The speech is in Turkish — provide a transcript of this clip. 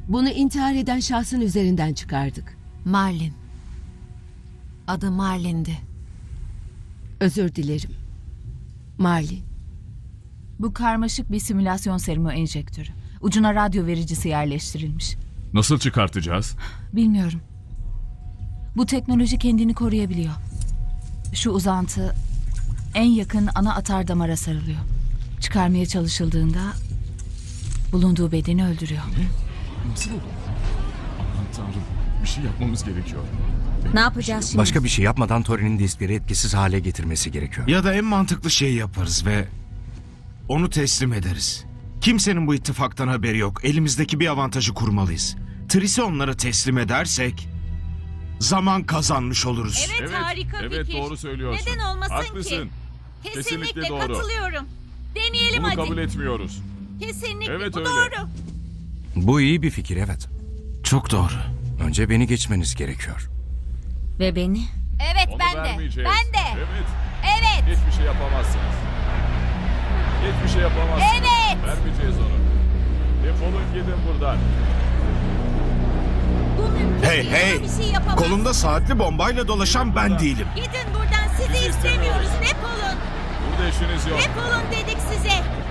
Bunu intihar eden şahsın üzerinden çıkardık. Marlin. Adı Marlin'di. Özür dilerim. Marlin. Bu karmaşık bir simülasyon serumu enjektörü. Ucuna radyo vericisi yerleştirilmiş. Nasıl çıkartacağız? Bilmiyorum. Bu teknoloji kendini koruyabiliyor. Şu uzantı en yakın ana atar damara sarılıyor. Çıkarmaya çalışıldığında bulunduğu bedeni öldürüyor. Nasıl olur? Aman tanrım. Bir şey yapmamız gerekiyor. Ne yapacağız şimdi? Başka bir şey yapmadan Tori'nin diskleri etkisiz hale getirmesi gerekiyor. Ya da en mantıklı şeyi yaparız ve onu teslim ederiz. Kimsenin bu ittifaktan haberi yok. Elimizdeki bir avantajı kurmalıyız. Tris'i onlara teslim edersek zaman kazanmış oluruz. Evet, harika evet, fikir. doğru söylüyorsun. Neden olmasın Haklısın. ki? Kesinlikle doğru. katılıyorum. Deneyelim Bunu hadi. kabul etmiyoruz. Kesinlikle Evet, bu öyle. doğru. Bu iyi bir fikir, evet. Çok doğru. Önce beni geçmeniz gerekiyor. Ve beni? Evet Onu ben de. vermeyeceğiz. Ben de. Evet. Evet. Hiçbir şey yapamazsınız. Hiçbir şey yapamazsınız. Evet. Vermeyeceğiz onu. Defolun gidin buradan. Bu mümkün Hey, değil. hey! Bir şey yapamaz. Kolumda saatli bombayla dolaşan ben değilim. Gidin buradan, sizi Bizi istemiyoruz. istemiyoruz. Defolun. Burada işiniz yok. Defolun dedik size.